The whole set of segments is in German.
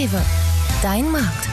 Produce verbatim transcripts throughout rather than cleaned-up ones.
Rewe. Dein Markt.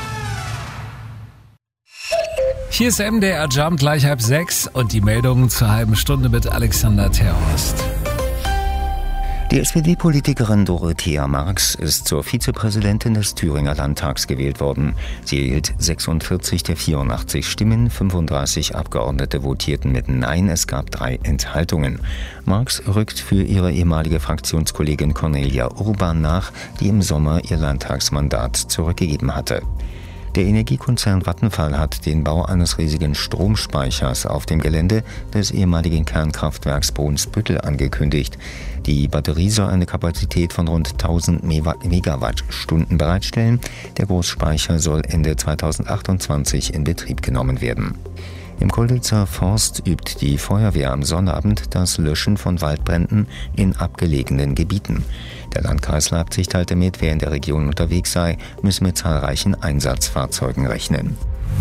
Hier ist M D R Jump, gleich halb sechs und die Meldungen zur halben Stunde mit Alexander Terhorst. Die S P D-Politikerin Dorothea Marx ist zur Vizepräsidentin des Thüringer Landtags gewählt worden. Sie erhielt sechsundvierzig der vierundachtzig Stimmen, fünfunddreißig Abgeordnete votierten mit Nein, es gab drei Enthaltungen. Marx rückt für ihre ehemalige Fraktionskollegin Cornelia Urban nach, die im Sommer ihr Landtagsmandat zurückgegeben hatte. Der Energiekonzern Vattenfall hat den Bau eines riesigen Stromspeichers auf dem Gelände des ehemaligen Kernkraftwerks Brunsbüttel angekündigt. Die Batterie soll eine Kapazität von rund tausend Megawattstunden bereitstellen. Der Großspeicher soll Ende zweitausendachtundzwanzig in Betrieb genommen werden. Im Kolditzer Forst übt die Feuerwehr am Sonnabend das Löschen von Waldbränden in abgelegenen Gebieten. Der Landkreis Leipzig teilte mit, wer in der Region unterwegs sei, müsse mit zahlreichen Einsatzfahrzeugen rechnen.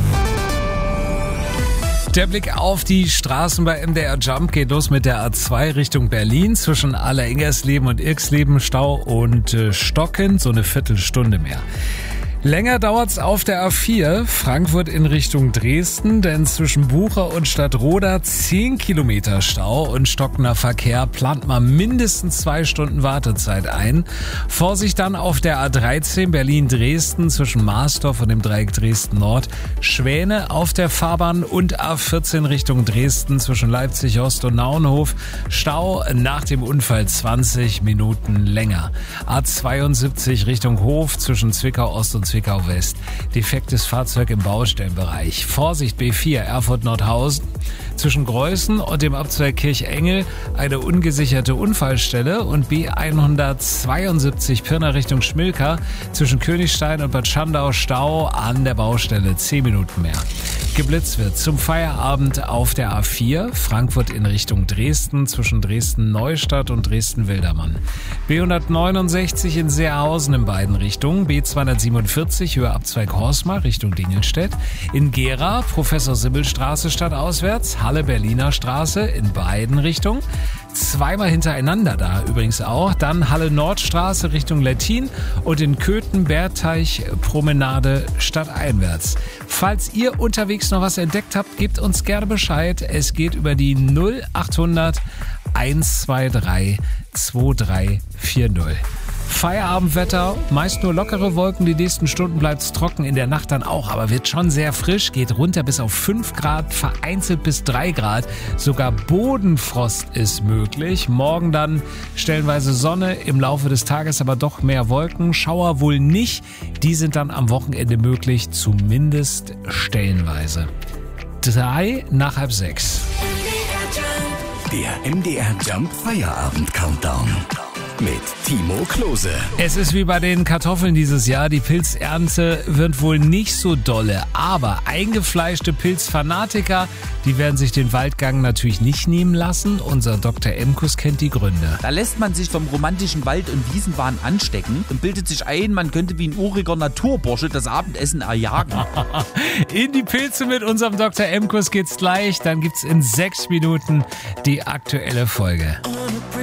Der Blick auf die Straßen bei M D R Jump geht los mit der A zwei Richtung Berlin. Zwischen Aller-Ingersleben und Irxleben Stau und äh, Stocken, so eine Viertelstunde mehr. Länger dauert's auf der A vier, Frankfurt in Richtung Dresden, denn zwischen Bucher und Stadtroda zehn Kilometer Stau und stockender Verkehr, plant man mindestens zwei Stunden Wartezeit ein. Vorsicht dann auf der A dreizehn Berlin-Dresden zwischen Marsdorf und dem Dreieck Dresden-Nord, Schwäne auf der Fahrbahn und A vierzehn Richtung Dresden zwischen Leipzig-Ost und Naunhof, Stau nach dem Unfall zwanzig Minuten länger. A zweiundsiebzig Richtung Hof zwischen Zwickau-Ost und Zwickau West. Defektes Fahrzeug im Baustellenbereich. Vorsicht B vier Erfurt-Nordhausen. Zwischen Greußen und dem Abzweig Kirchengel eine ungesicherte Unfallstelle und B hundertzweiundsiebzig Pirna Richtung Schmilka zwischen Königstein und Bad Schandau Stau an der Baustelle. zehn Minuten mehr. Geblitzt wird zum Feierabend auf der A vier Frankfurt in Richtung Dresden zwischen Dresden-Neustadt und Dresden-Wildermann. B hundertneunundsechzig in Seerhausen in beiden Richtungen. B zweihundertsiebenundvierzig Höhe Abzweig Horstmar Richtung Dingelstedt. In Gera Professor-Sibbel-Straße stadtauswärts. Halle-Berliner Straße in beiden Richtungen. Zweimal hintereinander da übrigens auch. Dann Halle-Nordstraße Richtung Lettin und in Köthen-Bergteich Promenade stadteinwärts. Falls ihr unterwegs noch was entdeckt habt, gebt uns gerne Bescheid. Es geht über die null achthundert hundertdreiundzwanzig drei vier null. Feierabendwetter, meist nur lockere Wolken, die nächsten Stunden bleibt es trocken, in der Nacht dann auch, aber wird schon sehr frisch, geht runter bis auf fünf Grad, vereinzelt bis drei Grad, sogar Bodenfrost ist möglich. Morgen dann stellenweise Sonne, im Laufe des Tages aber doch mehr Wolken, Schauer wohl nicht, die sind dann am Wochenende möglich, zumindest stellenweise. Drei nach halb sechs. Der M D R Jump Feierabend Countdown. Mit Timo Klose. Es ist wie bei den Kartoffeln dieses Jahr. Die Pilzernte wird wohl nicht so dolle. Aber eingefleischte Pilzfanatiker, die werden sich den Waldgang natürlich nicht nehmen lassen. Unser Doktor Emkus kennt die Gründe. Da lässt man sich vom romantischen Wald- und Wiesenwahn anstecken und bildet sich ein, man könnte wie ein uriger Naturbursche das Abendessen erjagen. In die Pilze mit unserem Doktor Emkus geht's gleich. Dann gibt's in sechs Minuten die aktuelle Folge.